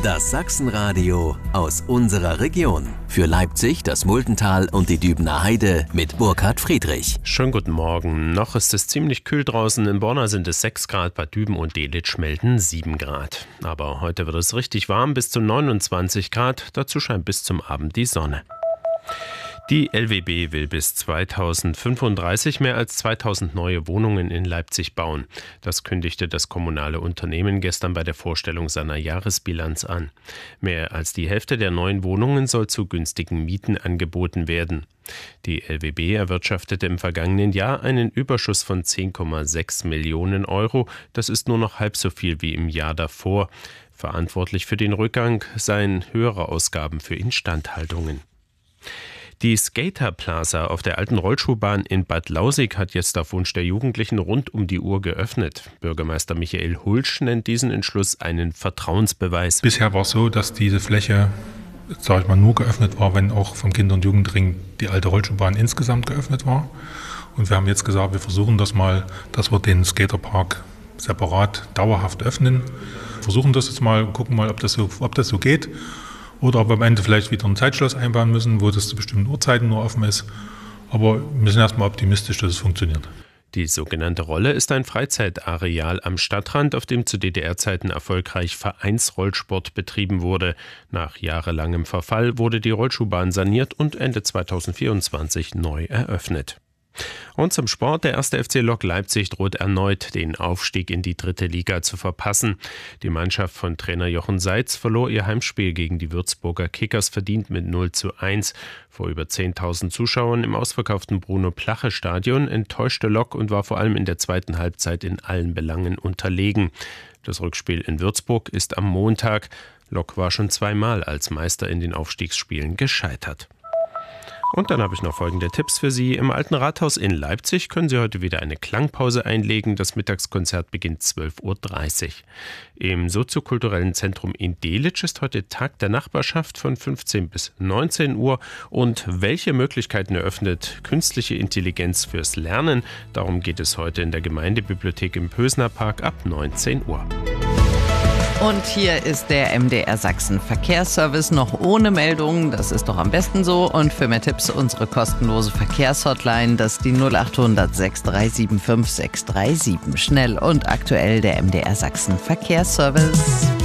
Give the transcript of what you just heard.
Das Sachsenradio aus unserer Region. Für Leipzig, das Muldental und die Dübener Heide mit Burkhard Friedrich. Schönen guten Morgen. Noch ist es ziemlich kühl draußen. In Borna sind es 6 Grad, Bad Düben und Delitzsch melden 7 Grad. Aber heute wird es richtig warm, bis zu 29 Grad. Dazu scheint bis zum Abend die Sonne. Die LWB will bis 2035 mehr als 2000 neue Wohnungen in Leipzig bauen. Das kündigte das kommunale Unternehmen gestern bei der Vorstellung seiner Jahresbilanz an. Mehr als die Hälfte der neuen Wohnungen soll zu günstigen Mieten angeboten werden. Die LWB erwirtschaftete im vergangenen Jahr einen Überschuss von 10,6 Millionen Euro. Das ist nur noch halb so viel wie im Jahr davor. Verantwortlich für den Rückgang seien höhere Ausgaben für Instandhaltungen. Die Skater Plaza auf der alten Rollschuhbahn in Bad Lausick hat jetzt auf Wunsch der Jugendlichen rund um die Uhr geöffnet. Bürgermeister Michael Hulsch nennt diesen Entschluss einen Vertrauensbeweis. Bisher war es so, dass diese Fläche, nur geöffnet war, wenn auch vom Kinder- und Jugendring die alte Rollschuhbahn insgesamt geöffnet war. Und wir haben jetzt gesagt, wir versuchen das mal, dass wir den Skaterpark separat dauerhaft öffnen. Versuchen das jetzt mal, gucken mal, ob das so geht. Oder ob wir am Ende vielleicht wieder ein Zeitschloss einbauen müssen, wo das zu bestimmten Uhrzeiten nur offen ist. Aber wir sind erstmal optimistisch, dass es funktioniert. Die sogenannte Rolle ist ein Freizeitareal am Stadtrand, auf dem zu DDR-Zeiten erfolgreich Vereinsrollsport betrieben wurde. Nach jahrelangem Verfall wurde die Rollschuhbahn saniert und Ende 2024 neu eröffnet. Und zum Sport. Der 1. FC Lok Leipzig droht erneut, den Aufstieg in die 3. Liga zu verpassen. Die Mannschaft von Trainer Jochen Seitz verlor ihr Heimspiel gegen die Würzburger Kickers verdient mit 0:1. Vor über 10.000 Zuschauern im ausverkauften Bruno-Plache-Stadion enttäuschte Lok und war vor allem in der zweiten Halbzeit in allen Belangen unterlegen. Das Rückspiel in Würzburg ist am Montag. Lok war schon 2-mal als Meister in den Aufstiegsspielen gescheitert. Und dann habe ich noch folgende Tipps für Sie. Im Alten Rathaus in Leipzig können Sie heute wieder eine Klangpause einlegen. Das Mittagskonzert beginnt 12:30 Uhr. Im soziokulturellen Zentrum in Delitzsch ist heute Tag der Nachbarschaft von 15 bis 19 Uhr. Und welche Möglichkeiten eröffnet künstliche Intelligenz fürs Lernen? Darum geht es heute in der Gemeindebibliothek im Pösner Park ab 19 Uhr. Und hier ist der MDR Sachsen Verkehrsservice noch ohne Meldungen. Das ist doch am besten so. Und für mehr Tipps unsere kostenlose Verkehrshotline, das ist die 0800 6375 637. Schnell und aktuell der MDR Sachsen Verkehrsservice.